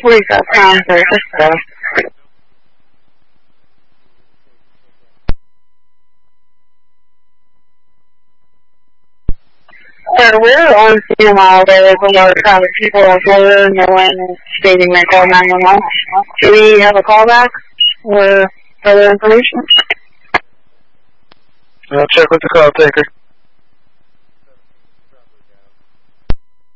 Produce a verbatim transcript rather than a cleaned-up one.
We've got time for this stuff. Sir, we're on C M I there with our private people on Florida and they went and stating they called nine one one. Do we have a callback or further information? I'll check with the call taker.